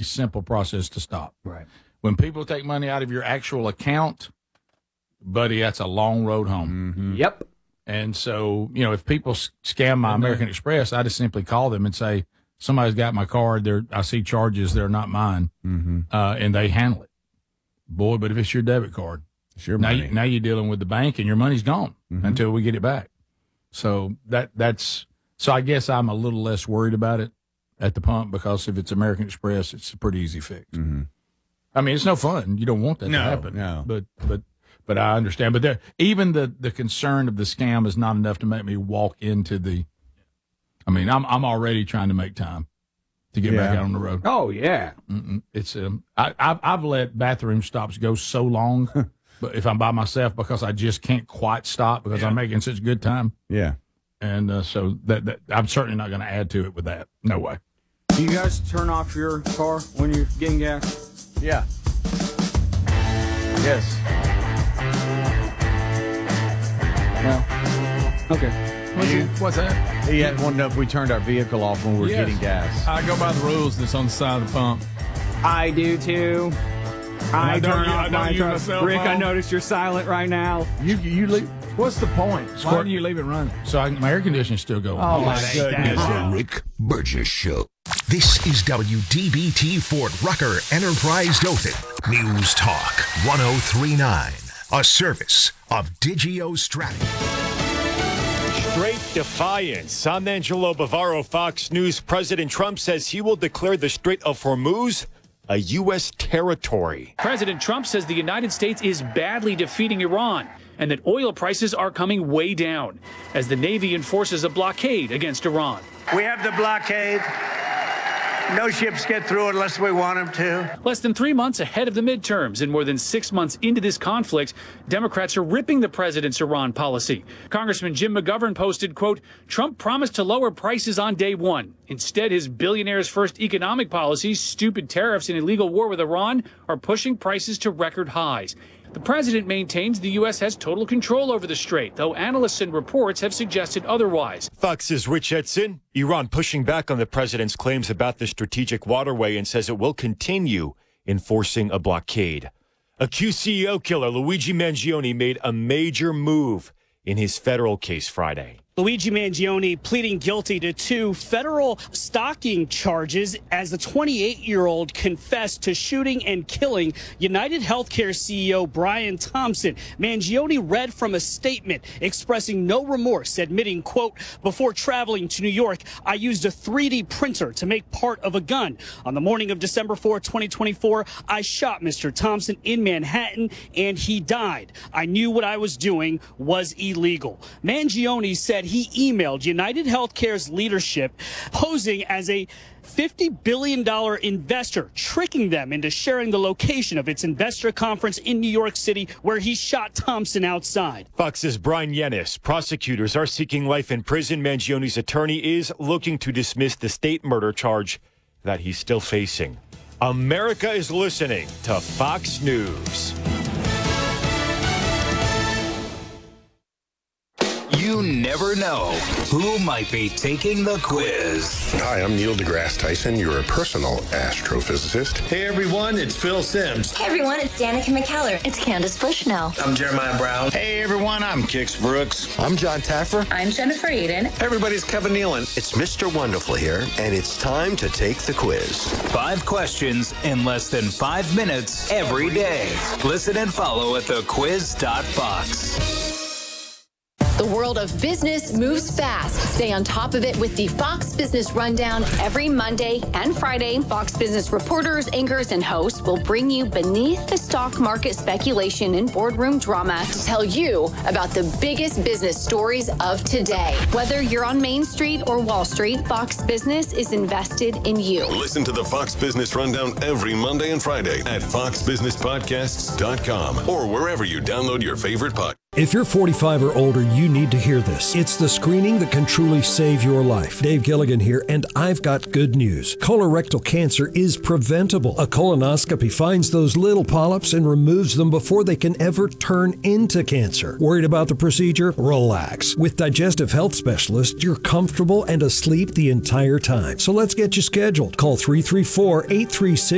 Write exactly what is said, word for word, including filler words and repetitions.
simple process to stop. Right. When people take money out of your actual account, buddy, that's a long road home. Mm-hmm. Yep. And so, you know, if people scam my American Express, I just simply call them and say, somebody's got my card. They're, I see charges. They're not mine. Mm-hmm. Uh, and they handle it. Boy, but if it's your debit card, it's your now, money. You, now you're dealing with the bank and your money's gone mm-hmm. until we get it back. So that that's so I guess I'm a little less worried about it at the pump because if it's American Express, it's a pretty easy fix. Mm-hmm. I mean, it's no fun. You don't want that no, to happen. No, but but but I understand. But there, even the the concern of the scam is not enough to make me walk into the. I mean, I'm I'm already trying to make time to get yeah. back out on the road. Oh yeah, Mm-mm. It's um, I I've, I've let bathroom stops go so long, but if I'm by myself because I just can't quite stop because yeah. I'm making such good time. Yeah, and uh, so that, that I'm certainly not going to add to it with that. No way. Do you guys turn off your car when you're getting gas? Yeah. Yes. No. Okay. What's, you, what's that? He wanted to know if we turned our vehicle off when we were yes. getting gas. I go by the rules that's on the side of the pump. I do too. I, I turn you, off I my use truck. my cell Rick, phone. I noticed you're silent right now. You you leave. What's the point? Why do you leave it running? So I, my air conditioning's still going. Oh, my goodness. The Rick Burgess Show. This is W D B T Fort Rucker Enterprise Dothan. News Talk one oh three point nine. A service of Digio Strategy. Straight defiance. I'm Angelo Bavaro, Fox News. President Trump says he will declare the Strait of Hormuz a U S territory. President Trump says the United States is badly defeating Iran and that oil prices are coming way down as the Navy enforces a blockade against Iran. We have the blockade. No ships get through unless we want them to. Less than three months ahead of the midterms and more than six months into this conflict, Democrats are ripping the president's Iran policy. Congressman Jim McGovern posted, quote, Trump promised to lower prices on day one. Instead, his billionaire's first economic policies, stupid tariffs and illegal war with Iran, are pushing prices to record highs. The president maintains the U S has total control over the strait, though analysts and reports have suggested otherwise. Fox's Rich Edson. Iran pushing back on the president's claims about the strategic waterway and says it will continue enforcing a blockade. A Q C E O killer, Luigi Mangione, made a major move in his federal case Friday. Luigi Mangione pleading guilty to two federal stalking charges as the twenty-eight-year-old confessed to shooting and killing United Healthcare C E O Brian Thompson. Mangione read from a statement expressing no remorse, admitting, quote, before traveling to New York, I used a three D printer to make part of a gun. On the morning of December fourth, twenty twenty-four, I shot Mister Thompson in Manhattan and he died. I knew what I was doing was illegal. Mangione said he emailed United Healthcare's leadership posing as a fifty billion dollars investor, tricking them into sharing the location of its investor conference in New York City where he shot Thompson outside. Fox's Brian Yennis. Prosecutors are seeking life in prison. Mangione's attorney is looking to dismiss the state murder charge that he's still facing. America is listening to Fox News. You never know who might be taking the quiz. Hi, I'm Neil deGrasse Tyson, your personal astrophysicist. Hey everyone, it's Phil Sims. Hey everyone, it's Danica McKellar. It's Candace Bushnell. I'm Jeremiah Brown. Hey everyone, I'm Kix Brooks. I'm John Taffer. I'm Jennifer Eden. Hey everybody's Kevin Nealon. It's Mister Wonderful here, and it's time to take the quiz. Five questions in less than five minutes every day. Listen and follow at the quiz dot fox. The world of business moves fast. Stay on top of it with the Fox Business Rundown every Monday and Friday. Fox Business reporters, anchors, and hosts will bring you beneath the stock market speculation and boardroom drama to tell you about the biggest business stories of today. Whether you're on Main Street or Wall Street, Fox Business is invested in you. Listen to the Fox Business Rundown every Monday and Friday at fox business podcasts dot com or wherever you download your favorite podcast. If you're forty-five or older, you need to hear this. It's the screening that can truly save your life. Dave Gilligan here, and I've got good news. Colorectal cancer is preventable. A colonoscopy finds those little polyps and removes them before they can ever turn into cancer. Worried about the procedure? Relax. With Digestive Health Specialist, you're comfortable and asleep the entire time. So let's get you scheduled. Call three three four, eight three six